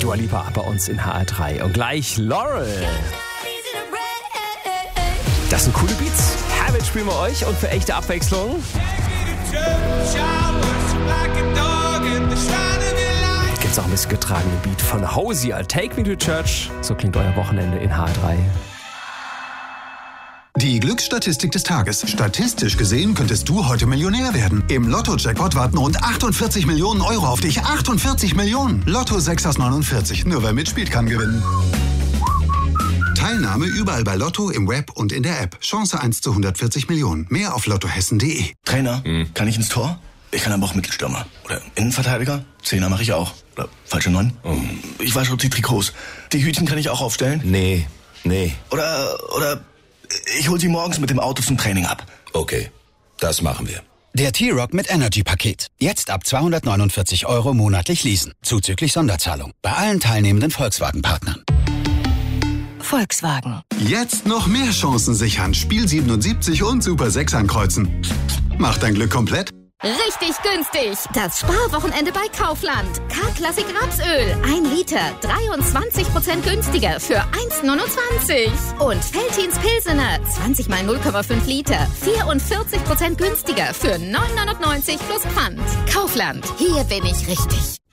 Dua Lipa bei uns in HR3. Und gleich Laurel. Das sind coole Beats. Habit spielen wir euch und für echte Abwechslung gibt's auch ein bisschen getragene Beat von Hosier. Take Me to Church. So klingt euer Wochenende in HR3. Die Glücksstatistik des Tages. Statistisch gesehen könntest du heute Millionär werden. Im Lotto-Jackpot warten rund 48 Millionen Euro auf dich. 48 Millionen! Lotto 6 aus 49. Nur wer mitspielt, kann gewinnen. Teilnahme überall bei Lotto, im Web und in der App. Chance 1 zu 140 Millionen. Mehr auf lottohessen.de. Trainer, kann ich ins Tor? Ich kann aber auch Mittelstürmer. Oder Innenverteidiger? Zehner mache ich auch. Oder falsche 9? Ich wasche die Trikots. Die Hütchen kann ich auch aufstellen? Nee. Oder ich hol sie morgens mit dem Auto zum Training ab. Okay, das machen wir. Der T-Rock mit Energy-Paket. Jetzt ab 249 € monatlich leasen. Zuzüglich Sonderzahlung. Bei allen teilnehmenden Volkswagen-Partnern. Volkswagen. Jetzt noch mehr Chancen sichern. Spiel 77 und Super 6 ankreuzen. Mach dein Glück komplett. Richtig günstig. Das Sparwochenende bei Kaufland. K-Klassik Rapsöl. 1 Liter. 23% günstiger für 1,29. Und Veltins Pilsener. 20 mal 0,5 Liter. 44% günstiger für 9,99 plus Pfand. Kaufland. Hier bin ich richtig.